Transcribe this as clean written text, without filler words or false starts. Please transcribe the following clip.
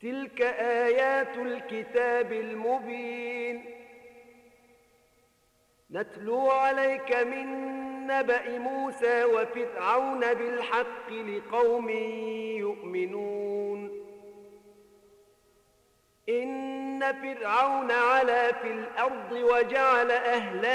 تلك آيات الكتاب المبين نتلو عليك من نبأ موسى وفرعون بالحق لقوم يؤمنون إن فرعون علا في الأرض وجعل أهلها